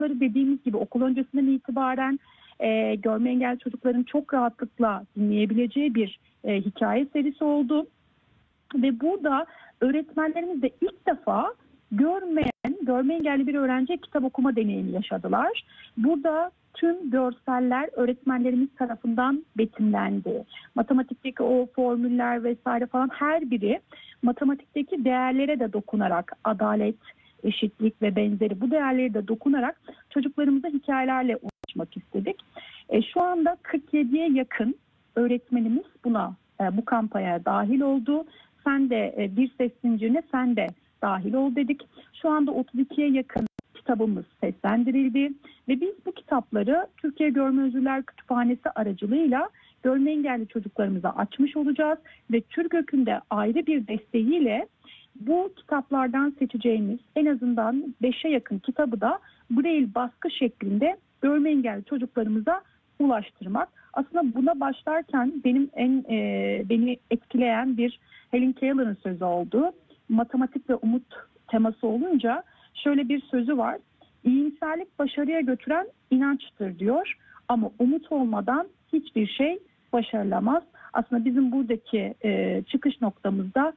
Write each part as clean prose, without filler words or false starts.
Dediğimiz gibi okul öncesinden itibaren görme engelli çocukların çok rahatlıkla dinleyebileceği bir hikaye serisi oldu. Ve burada öğretmenlerimiz de ilk defa görme engelli bir öğrenciye kitap okuma deneyimi yaşadılar. Burada tüm görseller öğretmenlerimiz tarafından betimlendi. Matematikteki o formüller vesaire falan her biri matematikteki değerlere de dokunarak, adalet, eşitlik ve benzeri bu değerleri de dokunarak çocuklarımıza hikayelerle ulaşmak istedik. Şu anda 47'ye yakın öğretmenimiz bu kampanya dahil oldu. Sen de bir ses zincirine sen de dahil ol dedik. Şu anda 32'ye yakın kitabımız seslendirildi ve biz bu kitapları Türkiye Görme Özürler Kütüphanesi aracılığıyla görme engelli çocuklarımıza açmış olacağız ve TÜRGÖK'ün de ayrı bir desteğiyle bu kitaplardan seçeceğimiz en azından 5'e yakın kitabı da Braille baskı şeklinde görme engelli çocuklarımıza ulaştırmak. Aslında buna başlarken beni etkileyen bir Helen Keller'ın sözü oldu. Matematik ve umut teması olunca şöyle bir sözü var. İyimserlik başarıya götüren inançtır diyor. Ama umut olmadan hiçbir şey başarılamaz. Aslında bizim buradaki çıkış noktamızda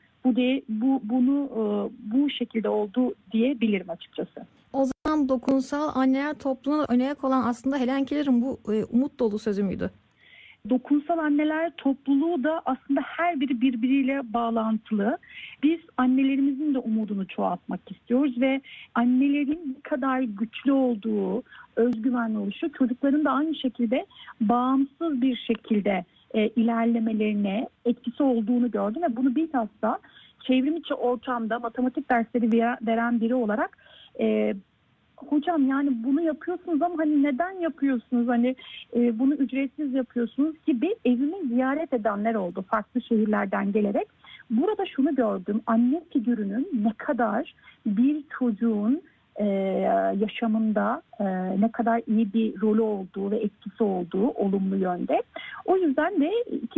bu şekilde oldu diyebilirim açıkçası. O zaman dokunsal anneler topluluğuna ön ayak olan aslında Helen Keller'ın bu umut dolu sözü müydü? Dokunsal anneler topluluğu da aslında her biri birbiriyle bağlantılı. Biz annelerimizin de umudunu çoğaltmak istiyoruz ve annelerin ne kadar güçlü olduğu, özgüvenli oluşu, çocukların da aynı şekilde bağımsız bir şekilde ilerlemelerine etkisi olduğunu gördüm ve bunu bilhassa çevrim içi ortamda matematik dersleri veren biri olarak hocam yani bunu yapıyorsunuz ama hani neden yapıyorsunuz, hani bunu ücretsiz yapıyorsunuz gibi evimi ziyaret edenler oldu farklı şehirlerden gelerek. Burada şunu gördüm, anne figürünün ne kadar bir çocuğun yaşamında ne kadar iyi bir rolü olduğu ve etkisi olduğu olumlu yönde. O yüzden de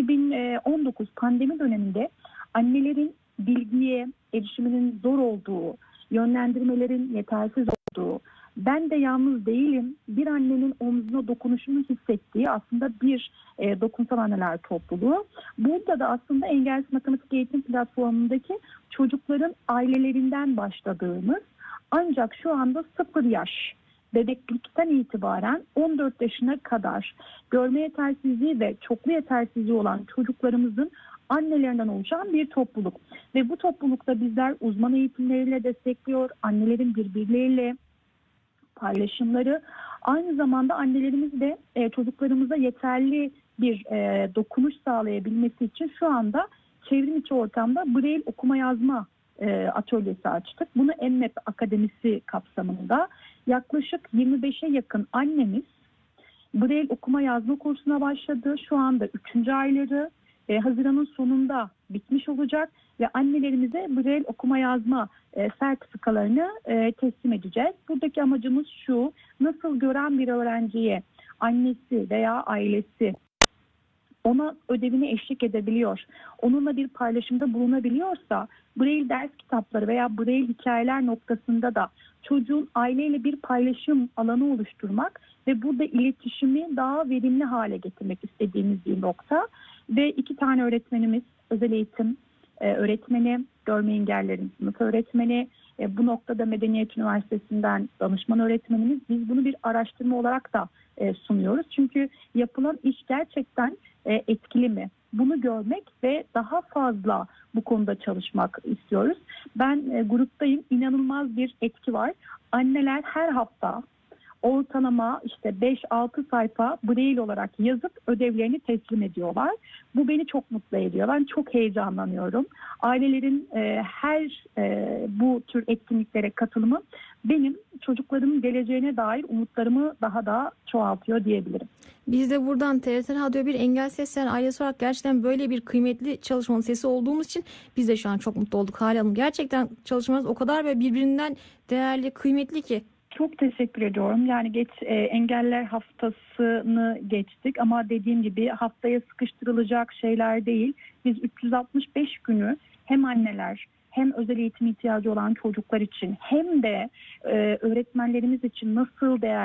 2019 pandemi döneminde annelerin bilgiye erişiminin zor olduğu, yönlendirmelerin yetersiz olduğu, ben de yalnız değilim, bir annenin omzuna dokunuşunu hissettiği aslında bir dokunsal anneler topluluğu. Burada da aslında Engelsiz Matematik Eğitim Platformu'ndaki çocukların ailelerinden başladığımız, ancak şu anda 0 yaş bebeklikten itibaren 14 yaşına kadar görme yetersizliği ve çoklu yetersizliği olan çocuklarımızın annelerinden oluşan bir topluluk. Ve bu toplulukta bizler uzman eğitimleriyle destekliyor, annelerin birbirleriyle paylaşımları, aynı zamanda annelerimiz de çocuklarımıza yeterli bir dokunuş sağlayabilmesi için şu anda çevrim içi ortamda Braille okuma yazma atölyesi açtık. Bunu EMMEP Akademisi kapsamında yaklaşık 25'e yakın annemiz Braille okuma yazma kursuna başladı. Şu anda 3. ayları Haziran'ın sonunda bitmiş olacak ve annelerimize Braille okuma yazma sertifikalarını teslim edeceğiz. Buradaki amacımız şu: nasıl gören bir öğrenciye annesi veya ailesi ona ödevine eşlik edebiliyor, onunla bir paylaşımda bulunabiliyorsa, Braille ders kitapları veya Braille hikayeler noktasında da çocuğun aileyle bir paylaşım alanı oluşturmak ve burada iletişimi daha verimli hale getirmek istediğimiz bir nokta. Ve 2 tane öğretmenimiz, özel eğitim öğretmeni, görme engellilerin sınıf öğretmeni, bu noktada Medeniyet Üniversitesi'nden danışman öğretmenimiz. Biz bunu bir araştırma olarak da sunuyoruz. Çünkü yapılan iş gerçekten etkili mi? Bunu görmek ve daha fazla bu konuda çalışmak istiyoruz. Ben gruptayım. İnanılmaz bir etki var. Anneler her hafta ortalama işte 5-6 sayfa Braille olarak yazıp ödevlerini teslim ediyorlar. Bu beni çok mutlu ediyor. Ben çok heyecanlanıyorum. Ailelerin her bu tür etkinliklere katılımı benim çocuklarımın geleceğine dair umutlarımı daha da çoğaltıyor diyebilirim. Biz de buradan TRT Radyo 1 Engel Sesler ailesi olarak gerçekten böyle bir kıymetli çalışmanın sesi olduğumuz için biz de şu an çok mutlu olduk Hale Hanım. Gerçekten çalışmanız o kadar ve birbirinden değerli, kıymetli ki. Çok teşekkür ediyorum. Yani engeller haftasını geçtik ama dediğim gibi haftaya sıkıştırılacak şeyler değil. Biz 365 günü hem anneler hem özel eğitim ihtiyacı olan çocuklar için hem de öğretmenlerimiz için nasıl değerli